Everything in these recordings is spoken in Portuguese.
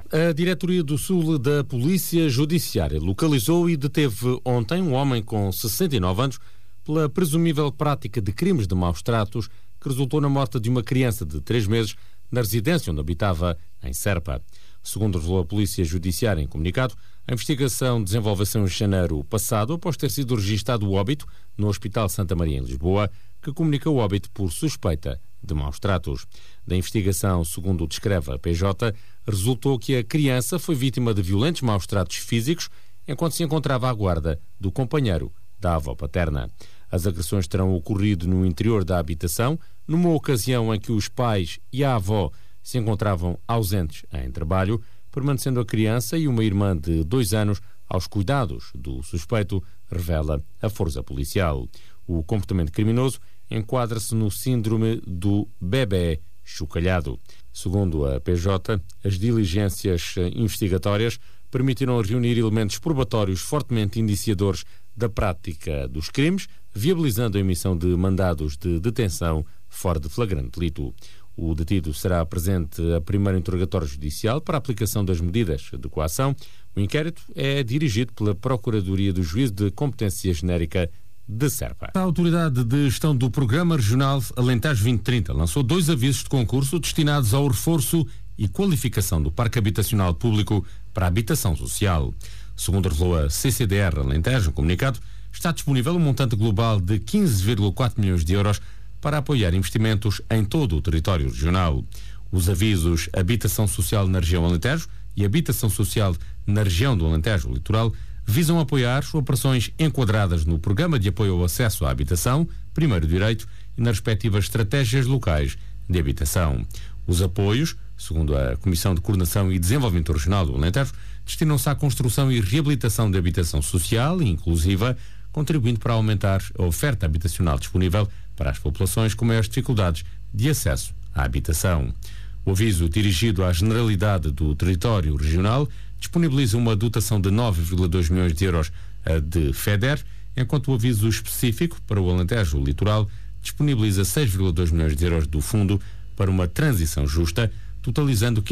A Diretoria do Sul da Polícia Judiciária localizou e deteve ontem um homem com 69 anos pela presumível prática de crimes de maus tratos que resultou na morte de uma criança de 3 meses na residência onde habitava, em Serpa. Segundo revelou a Polícia Judiciária em comunicado, a investigação desenvolveu-se em janeiro passado após ter sido registado o óbito no Hospital Santa Maria, em Lisboa, que comunica o óbito por suspeita de maus tratos. Da investigação, segundo descreve a PJ, resultou que a criança foi vítima de violentos maus tratos físicos enquanto se encontrava à guarda do companheiro da avó paterna. As agressões terão ocorrido no interior da habitação, numa ocasião em que os pais e a avó se encontravam ausentes em trabalho, permanecendo a criança e uma irmã de 2 anos aos cuidados do suspeito, revela a força policial. O comportamento criminoso enquadra-se no síndrome do bebé chocalhado. Segundo a PJ, as diligências investigatórias permitiram reunir elementos probatórios fortemente indiciadores da prática dos crimes, viabilizando a emissão de mandados de detenção fora de flagrante delito. O detido será presente a primeiro interrogatório judicial para a aplicação das medidas de coação. O inquérito é dirigido pela Procuradoria do Juízo de Competência Genérica de Serpa. A Autoridade de Gestão do Programa Regional Alentejo 2030 lançou 2 avisos de concurso destinados ao reforço e qualificação do Parque Habitacional Público para a habitação social. Segundo revelou a CCDR Alentejo, no comunicado, está disponível um montante global de 15,4 milhões de euros para apoiar investimentos em todo o território regional. Os avisos Habitação Social na região Alentejo e Habitação Social na região do Alentejo Litoral visam apoiar operações enquadradas no Programa de Apoio ao Acesso à Habitação, Primeiro Direito, e nas respectivas estratégias locais de habitação. Os apoios, segundo a Comissão de Coordenação e Desenvolvimento Regional do Alentejo, destinam-se à construção e reabilitação de habitação social e inclusiva, contribuindo para aumentar a oferta habitacional disponível para as populações com maiores dificuldades de acesso à habitação. O aviso, dirigido à generalidade do território regional, disponibiliza uma dotação de 9,2 milhões de euros de FEDER, enquanto o aviso específico para o Alentejo Litoral disponibiliza 6,2 milhões de euros do Fundo para uma transição justa, totalizando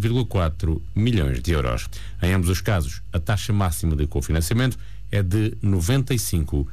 15,4 milhões de euros. Em ambos os casos, a taxa máxima de cofinanciamento é de 95%.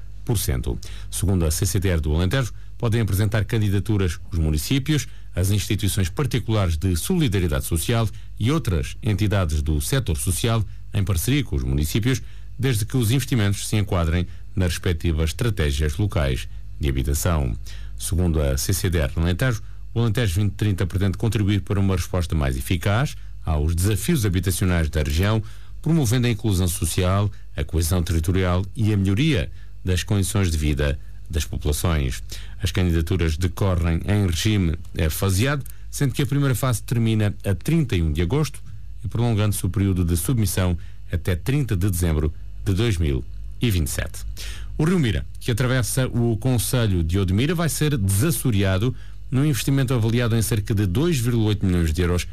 Segundo a CCDR do Alentejo, podem apresentar candidaturas os municípios, as instituições particulares de solidariedade social e outras entidades do setor social em parceria com os municípios, desde que os investimentos se enquadrem nas respectivas estratégias locais de habitação. Segundo a CCDR no Alentejo, o Alentejo 2030 pretende contribuir para uma resposta mais eficaz aos desafios habitacionais da região, promovendo a inclusão social, a coesão territorial e a melhoria das condições de vida das populações. As candidaturas decorrem em regime faseado, sendo que a primeira fase termina a 31 de agosto e prolongando-se o período de submissão até 30 de dezembro de 2027. O Rio Mira, que atravessa o concelho de Odmira, vai ser desassoreado num investimento avaliado em cerca de 2,8 milhões de euros